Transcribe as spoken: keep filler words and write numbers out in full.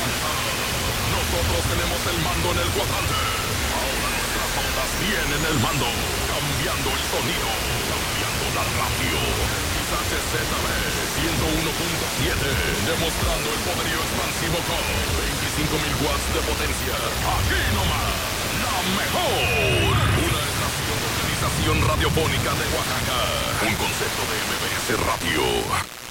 Nosotros tenemos el mando en el cuadrante. Ahora nuestras ondas tienen el mando. Cambiando el sonido. Cambiando la radio. H Z B ciento uno punto siete. Demostrando el poderío expansivo con veinticinco mil watts de potencia. Aquí nomás. La mejor. Una estación de organización radiofónica de Oaxaca. Un concepto de M B S Radio.